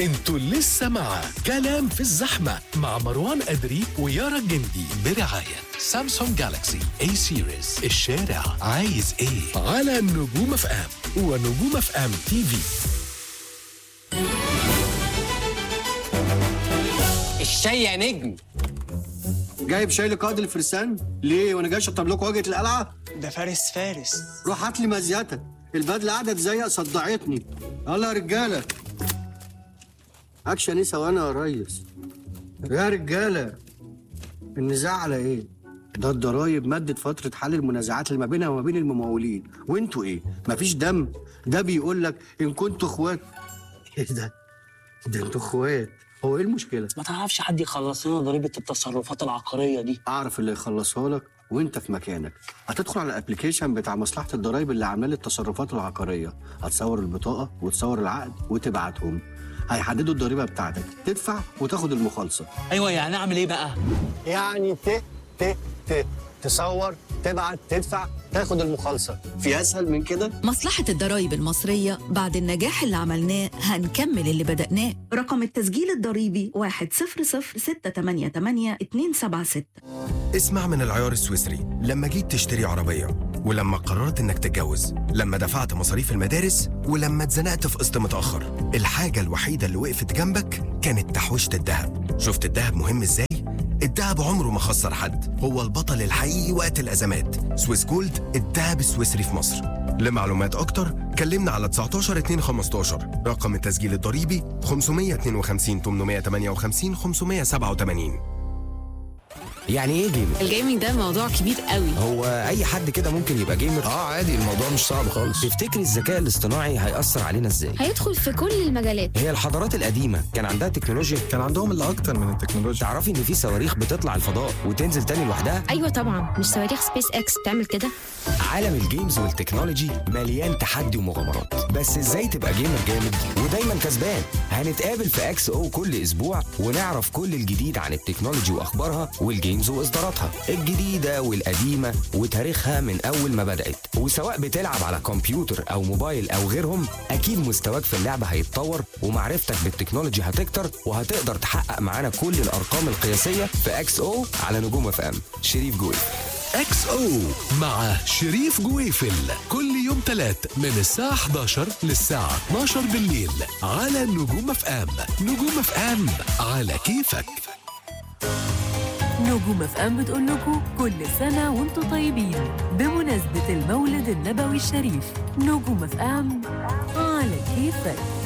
انتوا لسه مع كلام في الزحمة مع مروان أدري ويارا الجندي برعاية سامسونج جالاكسي A سيريز. الشارع عايز ايه على نجوم اف ام ونجوم اف ام تي في. الشاي يا نجم. جايب شاي لقائد الفرسان ليه وانا جاي اشطب لكم واجهه القلعه؟ ده فارس. روح هات لي مزيتك، البدله قعدت زيق صدعتني. يلا يا رجاله، اكشن ايه سوانا يا ريس؟ يا رجاله النزاع على ايه؟ ده الضرايب مدت فترة حل المنازعات اللي ما بينها وما بين الممولين، وانتوا ايه؟ مفيش دم؟ ده بيقول لك ان كنتوا اخوات. ايه ده انتوا اخوات؟ هو ايه المشكلة؟ ما تعرفش حد يخلص لنا ضريبة التصرفات العقارية دي؟ اعرف اللي يخلصها لك وانت في مكانك. هتدخل على الابلكيشن بتاع مصلحة الضرايب اللي عامله لي التصرفات العقارية، هتصور البطاقة وتصور العقد وتبعتهم. هيحددوا الضريبة بتاعتك، تدفع وتاخد المخالصة. ايوه، يعني اعمل ايه بقى؟ يعني تصور، تبعت، تدفع، تاخد المخالصة. في اسهل من كده؟ مصلحة الضرايب المصرية بعد النجاح اللي عملناه هنكمل اللي بدأناه. رقم التسجيل الضريبي 100688276. اسمع من العيار السويسري. لما جيت تشتري عربية، ولما قررت انك تتجوز، لما دفعت مصاريف المدارس، ولما اتزنقت في قسط متأخر، الحاجة الوحيدة اللي وقفت جنبك كانت تحويشة الذهب. شفت الذهب مهم ازاي؟ الذهب عمره ما خسر حد، هو البطل الحقيقي وقت الأزمات. سويس جولد، الذهب السويسري في مصر. لمعلومات أكتر كلمنا على 19 2 15. رقم التسجيل الضريبي 552 858 587. يعني ايه جيمر؟ الجيمنج ده موضوع كبير قوي. هو اي حد كده ممكن يبقى جيمر؟ عادي، الموضوع مش صعب خالص. تفتكر الذكاء الاصطناعي هيأثر علينا ازاي؟ هيدخل في كل المجالات. هي الحضارات القديمة كان عندها تكنولوجيا؟ كان عندهم اللي اكتر من التكنولوجيا. تعرفي ان في صواريخ بتطلع الفضاء وتنزل تاني لوحدها؟ ايوه طبعا، مش صواريخ سبيس اكس بتعمل كده؟ عالم الجيمز والتكنولوجي مليان تحدي ومغامرات، بس ازاي تبقى جيمر جامد ودايما كسبان؟ هنتقابل في اكس او كل اسبوع ونعرف كل الجديد عن التكنولوجي واخبارها والجيمز واصداراتها الجديدة والقديمة وتاريخها من أول ما بدأت. وسواء بتلعب على كمبيوتر أو موبايل أو غيرهم، أكيد مستواك في اللعبة هيتطور ومعرفتك بالتكنولوجي هتكتر، وهتقدر تحقق معانا كل الأرقام القياسية في اكس او على نجوم اف ام. شريف جوي. اكس او مع شريف جويفل كل يوم تلات من الساعة 11 للساعة 12 بالليل على نجوم اف ام. نجوم اف ام على كيفك. نجوم اف ام بتقول لكم كل سنة وانتم طيبين بمناسبة المولد النبوي الشريف. نجوم اف ام على كيفك.